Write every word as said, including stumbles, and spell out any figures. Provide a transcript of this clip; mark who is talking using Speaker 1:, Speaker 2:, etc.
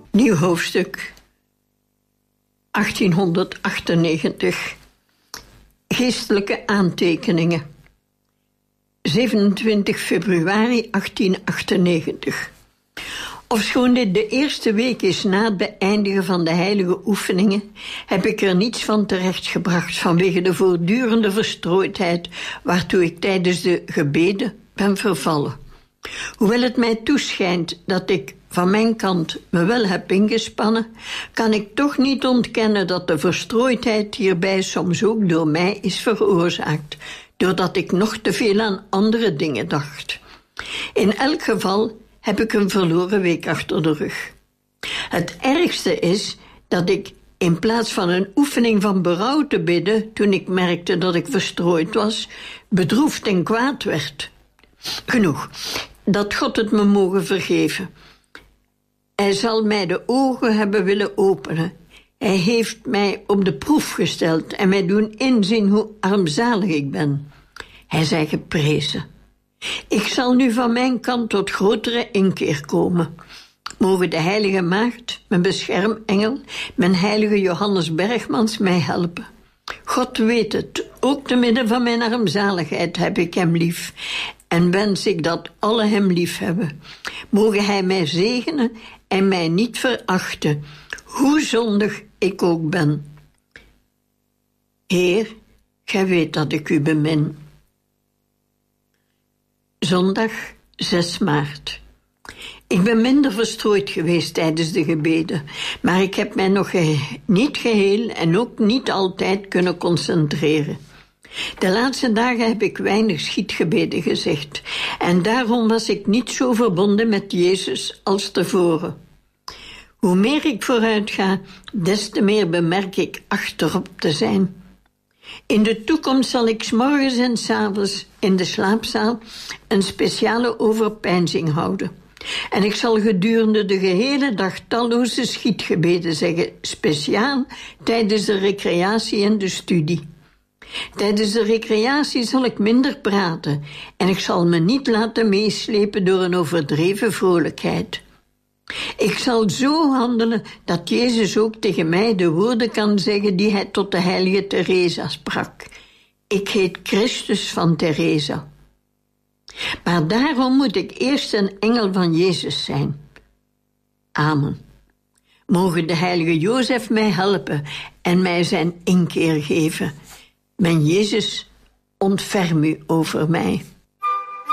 Speaker 1: Nieuw hoofdstuk, achttienhonderdachtennegentig. Geestelijke aantekeningen. zevenentwintig februari achttienhonderdachtennegentig. Ofschoon dit de eerste week is na het beëindigen van de heilige oefeningen, heb ik er niets van terechtgebracht vanwege de voortdurende verstrooidheid waartoe ik tijdens de gebeden ben vervallen. Hoewel het mij toeschijnt dat ik van mijn kant me wel heb ingespannen, kan ik toch niet ontkennen dat de verstrooidheid hierbij soms ook door mij is veroorzaakt, doordat ik nog te veel aan andere dingen dacht. In elk geval heb ik een verloren week achter de rug. Het ergste is dat ik in plaats van een oefening van berouw te bidden, toen ik merkte dat ik verstrooid was, bedroefd en kwaad werd. Genoeg, dat God het me mogen vergeven. Hij zal mij de ogen hebben willen openen. Hij heeft mij op de proef gesteld en mij doen inzien hoe armzalig ik ben. Hij zij geprezen. Ik zal nu van mijn kant tot grotere inkeer komen. Mogen de heilige maagd, mijn beschermengel, mijn heilige Johannes Bergmans mij helpen. God weet het, ook te midden van mijn armzaligheid heb ik hem lief en wens ik dat alle hem lief hebben. Mogen hij mij zegenen en mij niet verachten, hoe zondig ik ook ben. Heer, gij weet dat ik u bemin. Zondag zes maart. Ik ben minder verstrooid geweest tijdens de gebeden, maar ik heb mij nog ge- niet geheel en ook niet altijd kunnen concentreren. De laatste dagen heb ik weinig schietgebeden gezegd en daarom was ik niet zo verbonden met Jezus als tevoren. Hoe meer ik vooruit ga, des te meer bemerk ik achterop te zijn. In de toekomst zal ik 's morgens en 's avonds in de slaapzaal een speciale overpeinzing houden. En ik zal gedurende de gehele dag talloze schietgebeden zeggen, speciaal tijdens de recreatie en de studie. Tijdens de recreatie zal ik minder praten en ik zal me niet laten meeslepen door een overdreven vrolijkheid. Ik zal zo handelen dat Jezus ook tegen mij de woorden kan zeggen die hij tot de heilige Teresa sprak. Ik heet Christus van Teresa. Maar daarom moet ik eerst een engel van Jezus zijn. Amen. Mogen de heilige Jozef mij helpen en mij zijn inkeer geven. Mijn Jezus, ontferm u over mij.